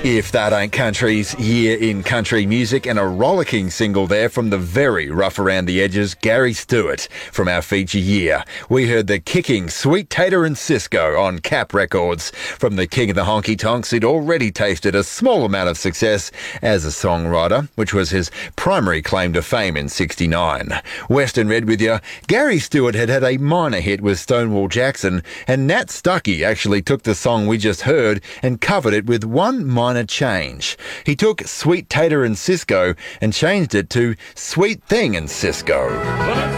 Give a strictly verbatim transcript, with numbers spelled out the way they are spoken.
If That Ain't Country's year in country music, and a rollicking single there from the very rough around the edges Gary Stewart from our feature year. We heard the kicking Sweet Tater and Cisco on Cap Records. From the king of the honky tonks, he'd already tasted a small amount of success as a songwriter, which was his primary claim to fame in sixty-nine. Western Red with you. Gary Stewart had had a minor hit with Stonewall Jackson, and Nat Stuckey actually took the song we just heard and covered it with one minor change. He took Sweet Tater and Cisco and changed it to Sweet Thing and Cisco.